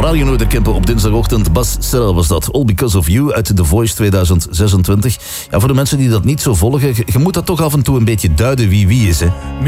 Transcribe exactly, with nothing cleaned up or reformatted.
Radio Noorderkempen op dinsdagochtend. Bas Serra was dat. All Because of You uit The Voice tweeduizend zesentwintig. Ja, voor de mensen die dat niet zo volgen, je, je moet dat toch af en toe een beetje duiden wie wie is, hè.